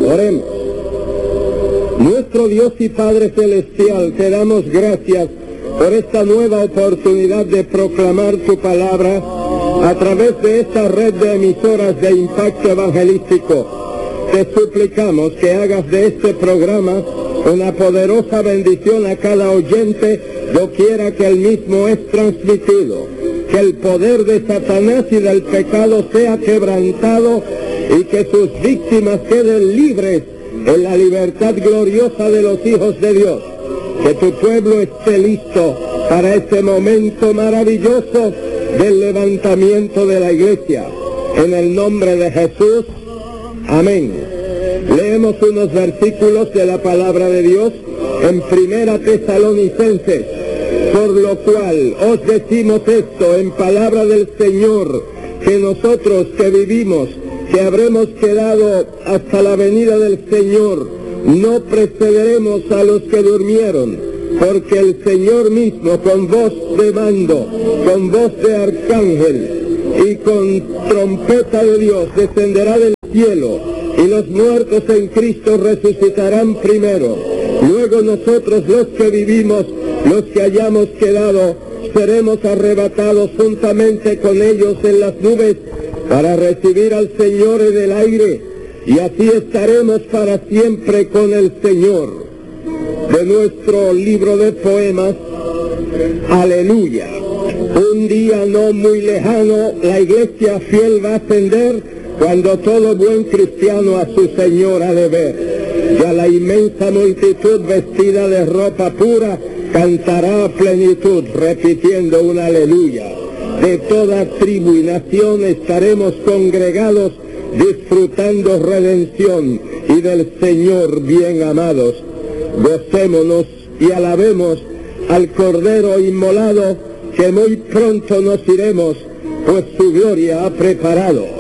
Oremos. Nuestro Dios y Padre Celestial, te damos gracias por esta nueva oportunidad de proclamar tu palabra a través de esta red de emisoras de impacto evangelístico. Te suplicamos que hagas de este programa una poderosa bendición a cada oyente, doquiera que el mismo es transmitido. Que el poder de Satanás y del pecado sea quebrantado y que sus víctimas queden libres en la libertad gloriosa de los hijos de Dios. Que tu pueblo esté listo para este momento maravilloso del levantamiento de la iglesia. En el nombre de Jesús, amén. Leemos unos versículos de la palabra de Dios en Primera Tesalonicenses. Por lo cual os decimos esto en palabra del Señor, que nosotros que vivimos, que habremos quedado hasta la venida del Señor, no precederemos a los que durmieron, porque el Señor mismo con voz de mando, con voz de arcángel y con trompeta de Dios descenderá del cielo, y los muertos en Cristo resucitarán primero. Luego nosotros los que vivimos, los que hayamos quedado, seremos arrebatados juntamente con ellos en las nubes para recibir al Señor en el aire, y así estaremos para siempre con el Señor. De nuestro libro de poemas, Aleluya. Un día no muy lejano, la iglesia fiel va a ascender cuando todo buen cristiano a su Señor ha de ver. Ya la inmensa multitud vestida de ropa pura cantará a plenitud, repitiendo un aleluya. De toda tribu y nación estaremos congregados, disfrutando redención y del Señor bien amados. Gocémonos y alabemos al Cordero inmolado, que muy pronto nos iremos, pues su gloria ha preparado.